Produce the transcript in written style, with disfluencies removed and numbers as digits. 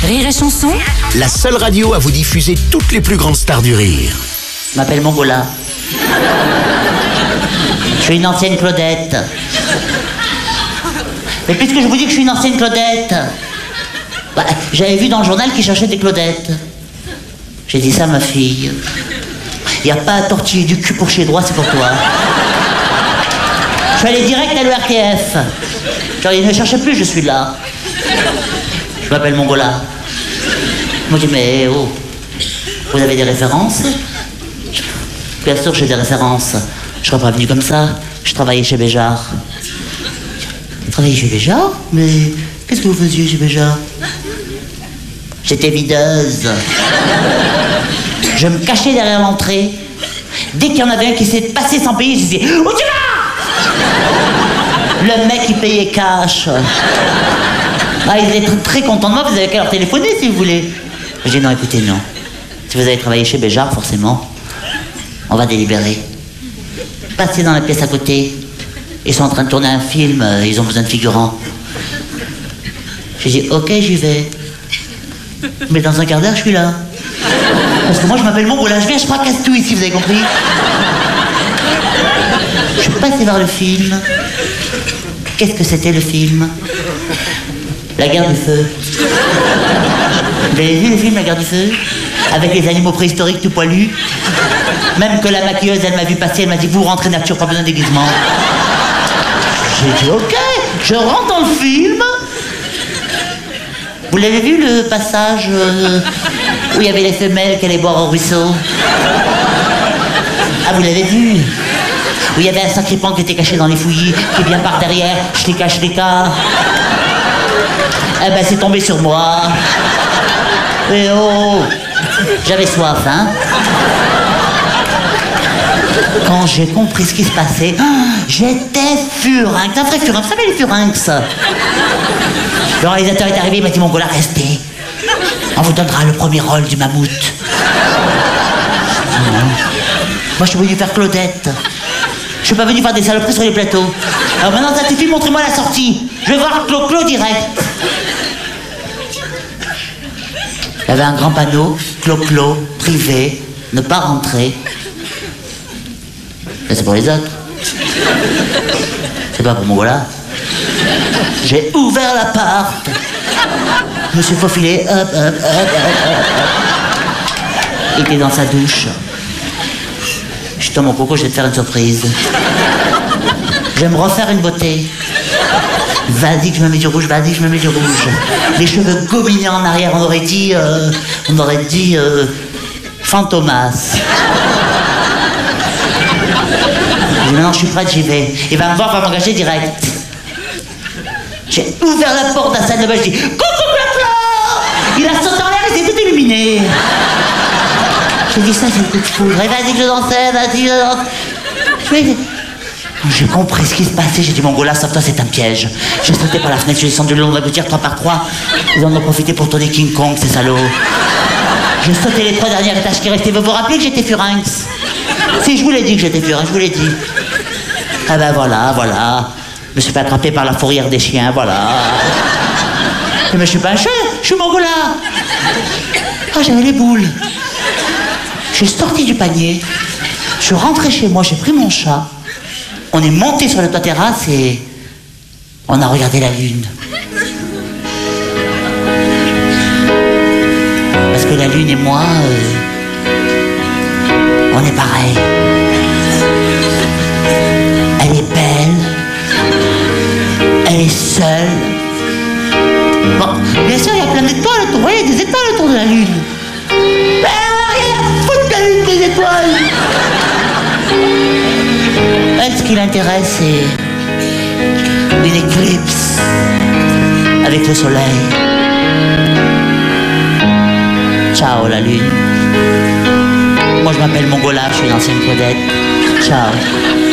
Rire et Chanson, La seule radio à vous diffuser toutes les plus grandes stars du rire. Je m'appelle Mongola. Je suis une ancienne Claudette. Mais puisque je vous dis que je suis une ancienne Claudette, j'avais vu dans le journal qu'ils cherchaient des Claudettes. J'ai dit ça à ma fille. Il n'y a pas à tortiller du cul pour chez droit, c'est pour toi. Je suis allé direct à l'ERTF. Genre, ils ne cherchaient plus, je suis là. Je m'appelle Mongola. Ils m'ont dit, mais oh, vous avez des références? Bien sûr, j'ai des références. Je serais pas venu comme ça. Je travaillais chez Béjart. Vous travaillez chez Béjart? Mais qu'est-ce que vous faisiez chez Béjart? J'étais videuse. Je me cachais derrière l'entrée. Dès qu'il y en avait un qui s'est passé sans payer, je disais, où tu vas? Le mec, il payait cash. Ils étaient très contents de moi, vous avez qu'à leur téléphoner si vous voulez. Je dis, non, écoutez, non. Si vous avez travaillé chez Béjart, forcément, on va délibérer. Passez dans la pièce à côté. Ils sont en train de tourner un film, ils ont besoin de figurants. J'ai dit, ok, j'y vais. Mais dans un quart d'heure, je suis là. Parce que moi, je m'appelle Mongola, je viens, je fracasse tout ici, vous avez compris? Je suis passé voir le film. Qu'est-ce que c'était le film? La guerre du feu. Vous avez vu le film La guerre du feu? Avec les animaux préhistoriques tout poilus. Même que la maquilleuse, elle m'a vu passer, elle m'a dit, vous rentrez nature, pas besoin de déguisement. J'ai dit, ok, je rentre dans le film. Vous l'avez vu le passage où il y avait les femelles qui allaient boire au ruisseau? Ah, vous l'avez vu? Où il y avait un sacripant qui était caché dans les fouillis, qui vient par derrière, shlika shlika. Eh ben, c'est tombé sur moi. Et oh, j'avais soif, hein? Quand j'ai compris ce qui se passait, j'étais furinx, un vrai furinx, vous savez les furinx? Le réalisateur est arrivé, il m'a dit, Mongola, restez. On vous donnera le premier rôle du mammouth. Moi, je suis venu faire Claudette. Je suis pas venu faire des saloperies sur les plateaux. Alors maintenant, ça suffit, montrez-moi la sortie. Je vais voir Clo-Clo direct. Il y avait un grand panneau, Clo-Clo, privé, ne pas rentrer. Ça, c'est pour les autres. C'est pas pour Mongola. J'ai ouvert la porte. Je me suis faufilé, hop. Il était dans sa douche. Je suis dans mon coco, je vais te faire une surprise. Je vais me refaire une beauté. Vas-y que je me mets du rouge, vas-y que je me mets du rouge. Les cheveux gominés en arrière, on aurait dit Fantomas. Je dis, maintenant je suis prête, j'y vais. Il va me voir, va m'engager direct. J'ai ouvert la porte de la salle de bain, je dis, coucou Clo-Clo! Il a sauté en l'air et s'est tout illuminé. J'ai dit, ça c'est le coup de foudre. Et vas-y que je dansais, vas-y que je danse. Quand j'ai compris ce qui se passait, j'ai dit, Mongola, sauve-toi, c'est un piège. J'ai sauté par la fenêtre, j'ai descendu le long de la gouttière 3 par 3. Ils en ont profité pour tourner King Kong, ces salauds. J'ai sauté les 3 dernières étages qui restaient. Vous vous rappelez que j'étais furinx? Si, je vous l'ai dit que j'étais furinx, je vous l'ai dit. Ah ben voilà. Je me suis fait attraper par la fourrière des chiens, voilà. Mais je suis pas un chat, je suis Mongola. Ah, j'avais les boules. Je suis sorti du panier. Je suis rentré chez moi, j'ai pris mon chat. On est monté sur le toit terrasse et on a regardé la lune. Parce que la lune et moi, on est pareil. Elle est belle. Elle est seule. Bon, bien sûr, il y a plein d'étoiles autour. Vous voyez, il y a des étoiles autour de la lune. Mais rien à foutre de la lune, des étoiles. Elle, ce qui l'intéresse, c'est une éclipse avec le soleil. Ciao, la lune. Moi, je m'appelle Mongola, je suis une ancienne Claudette. Ciao.